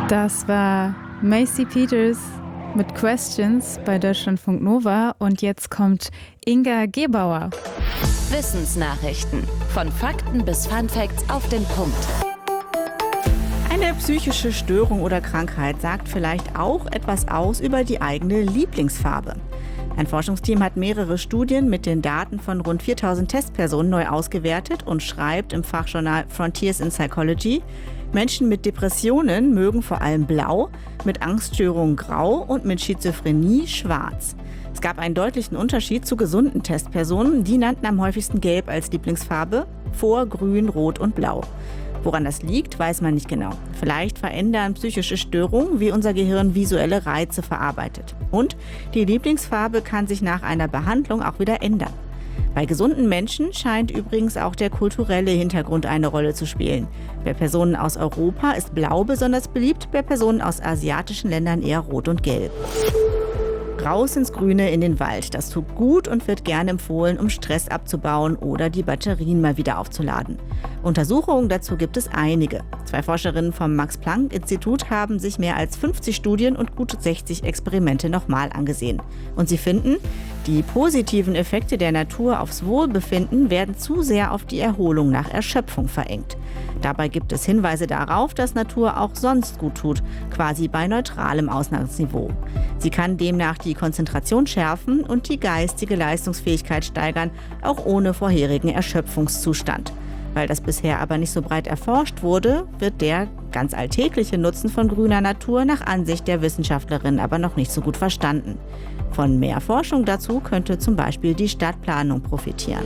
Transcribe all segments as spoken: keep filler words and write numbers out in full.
Das war Macy Peters mit Questions bei Deutschlandfunk Nova und jetzt kommt Inga Gebauer. Wissensnachrichten. Von Fakten bis Funfacts auf den Punkt. Eine psychische Störung oder Krankheit sagt vielleicht auch etwas aus über die eigene Lieblingsfarbe. Ein Forschungsteam hat mehrere Studien mit den Daten von rund viertausend Testpersonen neu ausgewertet und schreibt im Fachjournal Frontiers in Psychology: Menschen mit Depressionen mögen vor allem blau, mit Angststörungen grau und mit Schizophrenie schwarz. Es gab einen deutlichen Unterschied zu gesunden Testpersonen. Die nannten am häufigsten Gelb als Lieblingsfarbe, vor Grün, Rot und Blau. Woran das liegt, weiß man nicht genau. Vielleicht verändern psychische Störungen, wie unser Gehirn visuelle Reize verarbeitet. Und die Lieblingsfarbe kann sich nach einer Behandlung auch wieder ändern. Bei gesunden Menschen scheint übrigens auch der kulturelle Hintergrund eine Rolle zu spielen. Bei Personen aus Europa ist Blau besonders beliebt, bei Personen aus asiatischen Ländern eher Rot und Gelb. Raus ins Grüne, in den Wald. Das tut gut und wird gerne empfohlen, um Stress abzubauen oder die Batterien mal wieder aufzuladen. Untersuchungen dazu gibt es einige. Zwei Forscherinnen vom Max-Planck-Institut haben sich mehr als fünfzig Studien und gut sechzig Experimente nochmal angesehen. Und sie finden, die positiven Effekte der Natur aufs Wohlbefinden werden zu sehr auf die Erholung nach Erschöpfung verengt. Dabei gibt es Hinweise darauf, dass Natur auch sonst gut tut, quasi bei neutralem Ausgangsniveau. Sie kann demnach die Konzentration schärfen und die geistige Leistungsfähigkeit steigern, auch ohne vorherigen Erschöpfungszustand. Weil das bisher aber nicht so breit erforscht wurde, wird der ganz alltägliche Nutzen von grüner Natur nach Ansicht der Wissenschaftlerin aber noch nicht so gut verstanden. Von mehr Forschung dazu könnte zum Beispiel die Stadtplanung profitieren.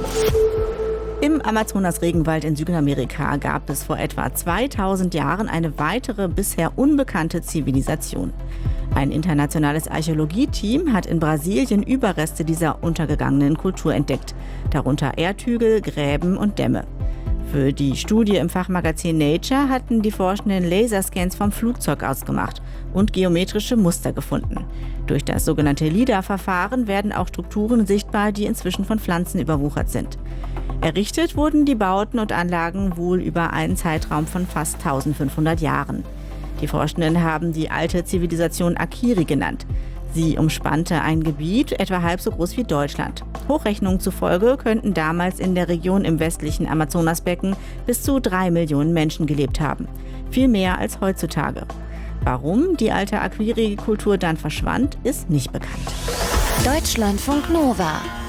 Im Amazonas-Regenwald in Südamerika gab es vor etwa zweitausend Jahren eine weitere bisher unbekannte Zivilisation. Ein internationales Archäologieteam hat in Brasilien Überreste dieser untergegangenen Kultur entdeckt, darunter Erdhügel, Gräben und Dämme. Für die Studie im Fachmagazin Nature hatten die Forschenden Laserscans vom Flugzeug aus gemacht und geometrische Muster gefunden. Durch das sogenannte LIDAR-Verfahren werden auch Strukturen sichtbar, die inzwischen von Pflanzen überwuchert sind. Errichtet wurden die Bauten und Anlagen wohl über einen Zeitraum von fast eintausendfünfhundert Jahren. Die Forschenden haben die alte Zivilisation Akiri genannt. Sie umspannte ein Gebiet etwa halb so groß wie Deutschland. Hochrechnungen zufolge könnten damals in der Region im westlichen Amazonasbecken bis zu drei Millionen Menschen gelebt haben. Viel mehr als heutzutage. Warum die alte Akiri-Kultur dann verschwand, ist nicht bekannt. Deutschlandfunk Nova.